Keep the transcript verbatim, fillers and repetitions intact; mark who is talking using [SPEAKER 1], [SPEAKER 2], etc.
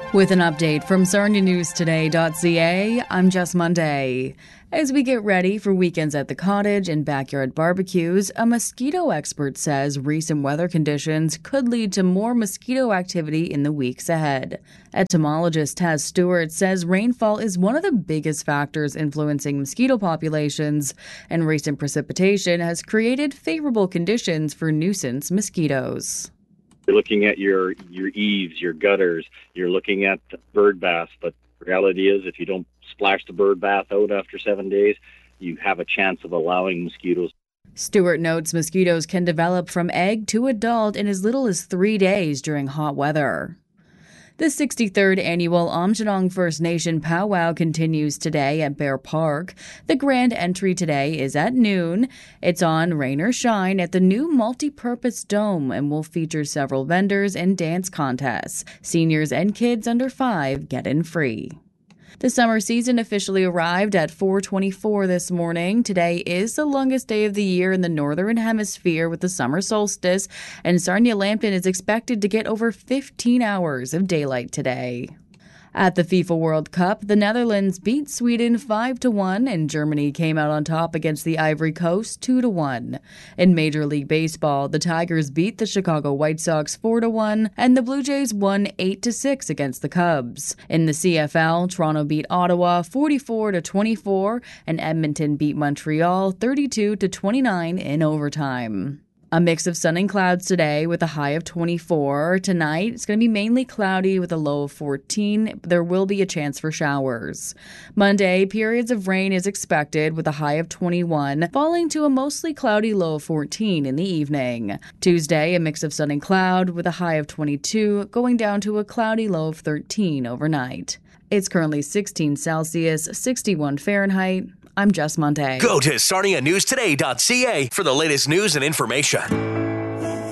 [SPEAKER 1] With an update from Sarnia News Today dot c a, I'm Jess Monday. As we get ready for weekends at the cottage and backyard barbecues, a mosquito expert says recent weather conditions could lead to more mosquito activity in the weeks ahead. Entomologist Taz Stewart says rainfall is one of the biggest factors influencing mosquito populations, and recent precipitation has created favorable conditions for nuisance mosquitoes.
[SPEAKER 2] You're looking at your, your eaves, your gutters, you're looking at bird baths, but the reality is if you don't splash the bird bath out after seven days, you have a chance of allowing mosquitoes.
[SPEAKER 1] Stewart notes mosquitoes can develop from egg to adult in as little as three days during hot weather. The sixty-third annual Aamjiwnaang First Nation powwow continues today at Bear Park. The grand entry today is at noon. It's on rain or shine at the new multi-purpose dome and will feature several vendors and dance contests. Seniors and kids under five get in free. The summer season officially arrived at four twenty-four this morning. Today is the longest day of the year in the Northern Hemisphere with the summer solstice, and Sarnia-Lambton is expected to get over fifteen hours of daylight today. At the FIFA World Cup, the Netherlands beat Sweden five to one, and Germany came out on top against the Ivory Coast two to one. In Major League Baseball, the Tigers beat the Chicago White Sox four to one, and the Blue Jays won eight to six against the Cubs. In the C F L, Toronto beat Ottawa forty-four to twenty-four, and Edmonton beat Montreal thirty-two to twenty-nine in overtime. A mix of sun and clouds today with a high of twenty-four. Tonight, it's going to be mainly cloudy with a low of fourteen. There will be a chance for showers. Monday, periods of rain is expected with a high of twenty-one, falling to a mostly cloudy low of fourteen in the evening. Tuesday, a mix of sun and cloud with a high of twenty-two, going down to a cloudy low of thirteen overnight. It's currently sixteen Celsius, sixty-one Fahrenheit. I'm Jess Monday.
[SPEAKER 3] Go to Sarnia News Today dot c a for the latest news and information.